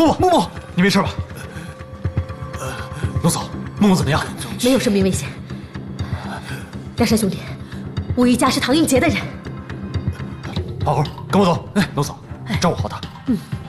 木，你没事吧？龙嫂，木木怎么样？ 没有生命危险。梁山兄弟，武一家是唐英杰的人。 老猴，跟我走。哎，龙嫂，照顾好他。 嗯。